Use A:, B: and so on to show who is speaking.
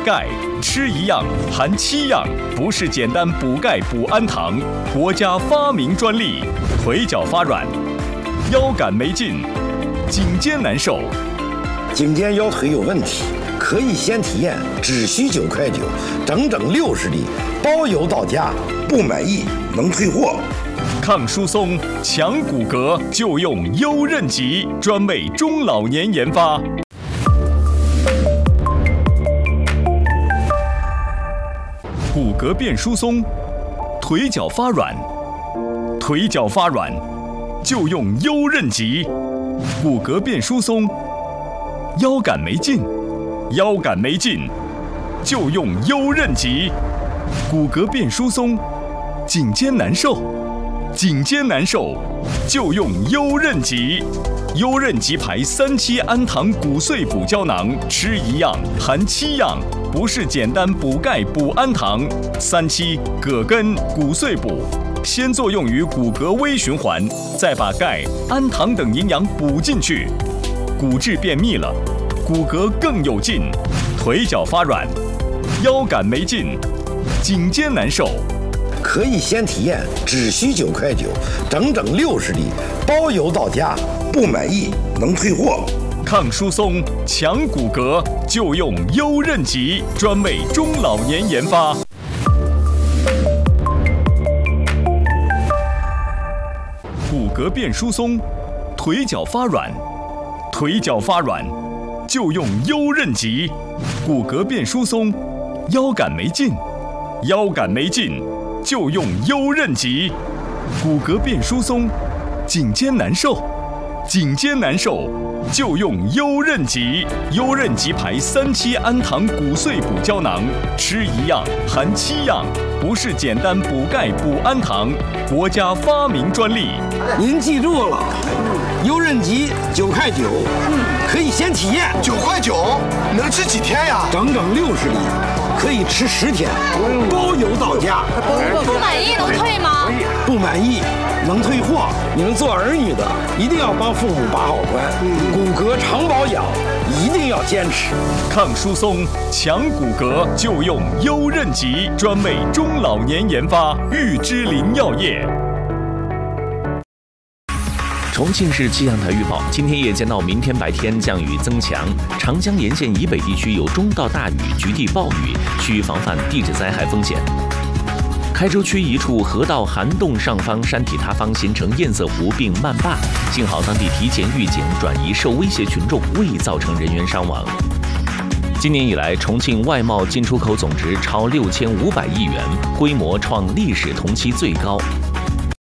A: 钙，吃一样含7样，不是简单补钙补氨糖，国家发明专利。腿脚发软，腰杆没劲，颈肩难受。
B: 颈肩腰腿有问题，可以先体验，只需9块9，整整60粒，包邮到家，不满意能退货。
A: 抗疏松、强骨骼，就用优韧极，专为中老年研发。骨骼变疏松，腿脚发软，就用优韧极。骨骼变疏松，腰杆没劲，就用优韧极。骨骼变疏松，颈肩难受，就用优韧极。优韧极牌3期氨糖骨碎补胶囊，吃一样含7样，不是简单补钙补氨糖。3期葛根骨碎补，先作用于骨骼微循环，再把钙、氨糖等营养补进去，骨质变密了，骨骼更有劲，腿脚发软，腰杆没劲，颈肩难受。
B: 可以先体验，只需9块9，整整60粒，包邮到家，不满意能退货。
A: 抗疏松、强骨骼，就用优韧极，专为中老年研发。骨骼变疏松，腿脚发软，就用优韧极。骨骼变疏松，腰杆没劲，就用优韧极。骨骼变疏松，颈肩难受，就用优韧极。优韧极牌3期氨糖骨碎补胶囊，吃一样含7样，不是简单补钙补氨糖，国家发明专利。
B: 您记住了，优韧极9块9，可以先体验。
C: 9块9，能吃几天呀？
B: 整整60粒，可以吃10天，包邮到家。
D: 不满意能退吗？
B: 不满意能退货。你们做儿女的一定要帮父母把好关，骨骼常保养一定要坚持。
A: 抗疏松、强骨骼，就用优韧极，专为中老年研发。玉芝林药业。
E: 重庆市气象台预报，今天夜间到明天白天降雨增强，长江沿线以北地区有中到大雨，局地暴雨，需防范地质灾害风险。开州区一处河道涵洞上方山体塌方，形成堰塞湖并漫坝，幸好当地提前预警，转移受威胁群众，未造成人员伤亡。今年以来，重庆外贸进出口总值超6500亿元，规模创历史同期最高。